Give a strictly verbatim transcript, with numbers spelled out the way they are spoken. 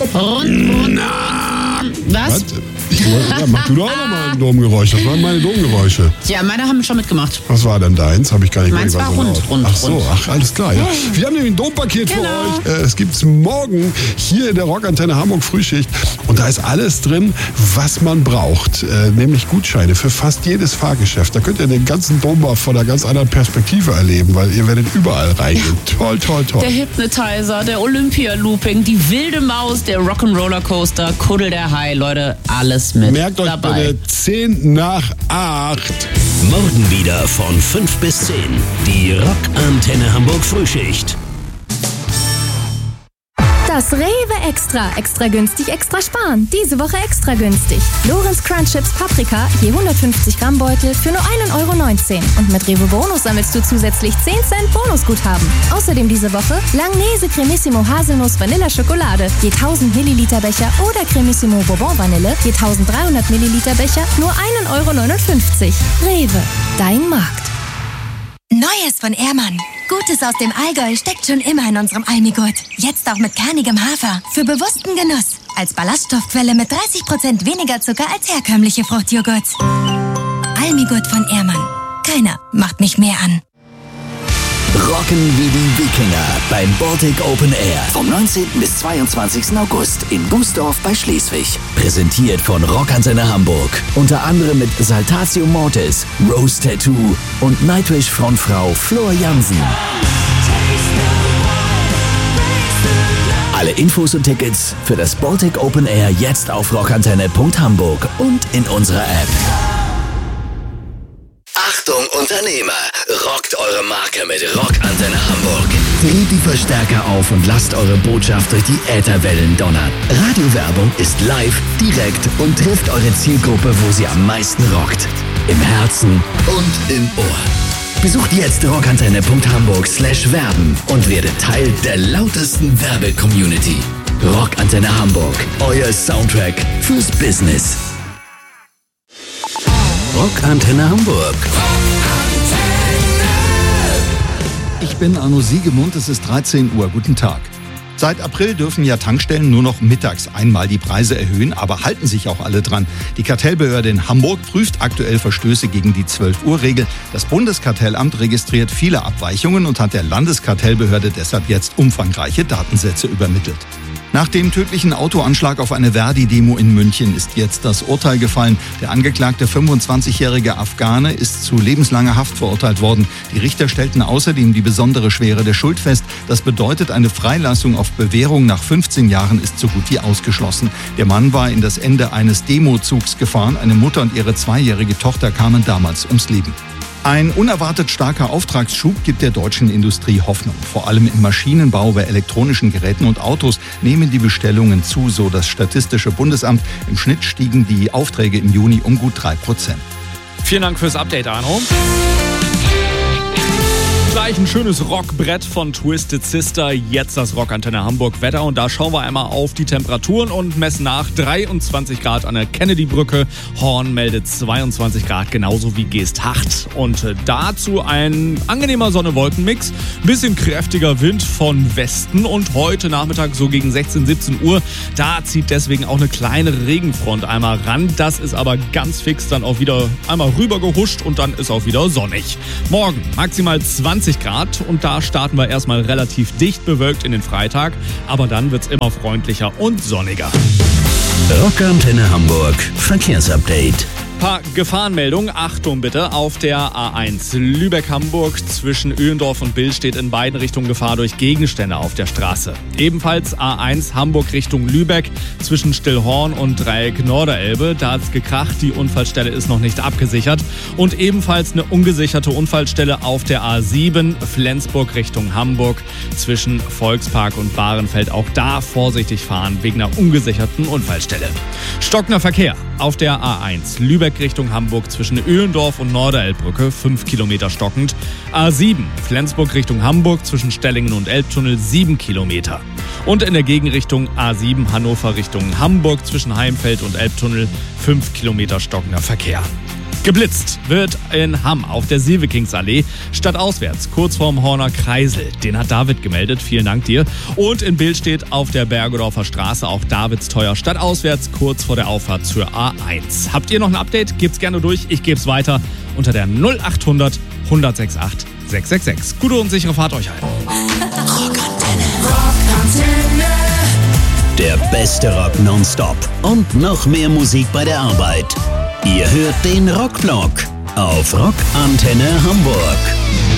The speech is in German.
Und, Na. was? Was? Ich, ja, mach du doch auch nochmal ein Domgeräusch. Das waren meine Domgeräusche. Ja, meine haben schon mitgemacht. Was war denn deins? Habe ich gar nicht Meins mehr war rund, laut. rund, Ach so, rund. ach, alles klar. Ja. Wir haben nämlich ein Dompaket Genau. für euch. Äh, Es gibt's morgen hier in der Rockantenne Hamburg Frühschicht. Und da ist alles drin, was man braucht. Äh, nämlich Gutscheine für fast jedes Fahrgeschäft. Da könnt ihr den ganzen Dom mal von einer ganz anderen Perspektive erleben, weil ihr werdet überall reingehen. Toll, toll, toll. Der Hypnotizer, der Olympia-Looping, die wilde Maus, der Rock'n'Roller-Coaster, Kuddel der Hai, Leute, alles mit Merkt euch dabei. bitte zehn nach acht. Morgen wieder von fünf bis zehn. Die Rockantenne Hamburg Frühschicht. Das Rewe Extra. Extra günstig, extra sparen. Diese Woche extra günstig. Lorenz Crunch Chips Paprika, je hundertfünfzig Gramm Beutel für nur ein Euro neunzehn. Und mit Rewe Bonus sammelst du zusätzlich zehn Cent Bonusguthaben. Außerdem diese Woche Langnese Cremissimo Haselnuss Vanilla Schokolade, je tausend Milliliter Becher oder Cremissimo Bourbon Vanille, je dreizehnhundert Milliliter Becher, nur ein Euro neunundfünfzig. Rewe, dein Markt. Neues von Ehrmann. Gutes aus dem Allgäu steckt schon immer in unserem Almigurt. Jetzt auch mit kernigem Hafer. Für bewussten Genuss. Als Ballaststoffquelle mit dreißig Prozent weniger Zucker als herkömmliche Fruchtjoghurts. Almigurt von Ehrmann. Keiner macht mich mehr an. Rocken wie die Wikinger beim Baltic Open Air. Vom neunzehnten bis zweiundzwanzigsten August in Bußdorf bei Schleswig. Präsentiert von Rockantenne Hamburg. Unter anderem mit Saltatio Mortis, Rose Tattoo und Nightwish Frontfrau Flor Jansen. Alle Infos und Tickets für das Baltic Open Air jetzt auf rockantenne punkt hamburg und in unserer App. Achtung Unternehmer, rockt eure Marke mit Rockantenne Hamburg. Dreht die Verstärker auf und lasst eure Botschaft durch die Ätherwellen donnern. Radiowerbung ist live, direkt und trifft eure Zielgruppe, wo sie am meisten rockt. Im Herzen und im Ohr. Besucht jetzt rockantenne punkt hamburg slash werben und werdet Teil der lautesten Werbe-Community. Rockantenne Hamburg, euer Soundtrack fürs Business. Rockantenne Hamburg. Ich bin Arno Siegemund, es ist dreizehn Uhr. Guten Tag. Seit April dürfen ja Tankstellen nur noch mittags einmal die Preise erhöhen, aber halten sich auch alle dran. Die Kartellbehörde in Hamburg prüft aktuell Verstöße gegen die zwölf Uhr Regel. Das Bundeskartellamt registriert viele Abweichungen und hat der Landeskartellbehörde deshalb jetzt umfangreiche Datensätze übermittelt. Nach dem tödlichen Autoanschlag auf eine Verdi-Demo in München ist jetzt das Urteil gefallen. Der angeklagte fünfundzwanzigjährige Afghane ist zu lebenslanger Haft verurteilt worden. Die Richter stellten außerdem die besondere Schwere der Schuld fest. Das bedeutet, eine Freilassung auf Bewährung nach fünfzehn Jahren ist so gut wie ausgeschlossen. Der Mann war in das Ende eines Demozugs gefahren. Eine Mutter und ihre zweijährige Tochter kamen damals ums Leben. Ein unerwartet starker Auftragsschub gibt der deutschen Industrie Hoffnung. Vor allem im Maschinenbau, bei elektronischen Geräten und Autos nehmen die Bestellungen zu, so das Statistische Bundesamt. Im Schnitt stiegen die Aufträge im Juni um gut drei Prozent. Vielen Dank fürs Update, Arno. Gleich ein schönes Rockbrett von Twisted Sister. Jetzt das Rockantenne Hamburg Wetter. Und da schauen wir einmal auf die Temperaturen und messen nach. dreiundzwanzig Grad an der Kennedy-Brücke. Horn meldet zweiundzwanzig Grad, genauso wie Geesthacht. Und dazu ein angenehmer Sonne-Wolken-Mix. Bisschen kräftiger Wind von Westen. Und heute Nachmittag so gegen sechzehn, siebzehn Uhr, da zieht deswegen auch eine kleine Regenfront einmal ran. Das ist aber ganz fix dann auch wieder einmal rüber gehuscht und dann ist auch wieder sonnig. Morgen maximal zwanzig Grad und da starten wir erstmal relativ dicht bewölkt in den Freitag, aber dann wird's immer freundlicher und sonniger. Rockantenne Hamburg Verkehrsupdate. Paar Gefahrenmeldungen. Achtung bitte, auf der A eins Lübeck-Hamburg zwischen Öhendorf und Bill steht in beiden Richtungen Gefahr durch Gegenstände auf der Straße. Ebenfalls A eins Hamburg Richtung Lübeck zwischen Stillhorn und Dreieck Norderelbe. Da hat's gekracht, die Unfallstelle ist noch nicht abgesichert. Und ebenfalls eine ungesicherte Unfallstelle auf der A sieben Flensburg Richtung Hamburg zwischen Volkspark und Bahrenfeld. Auch da vorsichtig fahren wegen einer ungesicherten Unfallstelle. Stockender Verkehr auf der A eins Lübeck Richtung Hamburg zwischen Öhendorf und Norderelbbrücke, fünf Kilometer stockend. A sieben Flensburg Richtung Hamburg zwischen Stellingen und Elbtunnel, sieben Kilometer. Und in der Gegenrichtung A sieben Hannover Richtung Hamburg zwischen Heimfeld und Elbtunnel, fünf Kilometer stockender Verkehr. Geblitzt wird in Hamm auf der Sievekingsallee stadtauswärts, kurz vorm Horner Kreisel. Den hat David gemeldet, vielen Dank dir. Und in Bild steht auf der Bergedorfer Straße auch Davidsteuer stadtauswärts, kurz vor der Auffahrt zur A eins. Habt ihr noch ein Update? Gebt's gerne durch, ich geb's weiter unter der null acht hundert hundertsechsundachtzig sechs sechs sechs. Gute und sichere Fahrt euch allen. Rockantenne. Rockantenne. Der beste Rock nonstop und noch mehr Musik bei der Arbeit. Ihr hört den Rockblock auf Rockantenne Hamburg.